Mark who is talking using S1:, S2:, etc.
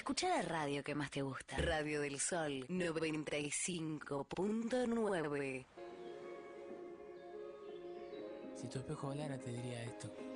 S1: Escucha la radio que más te gusta. Radio del Sol 95.9.
S2: Si tu espejo hablara te diría esto.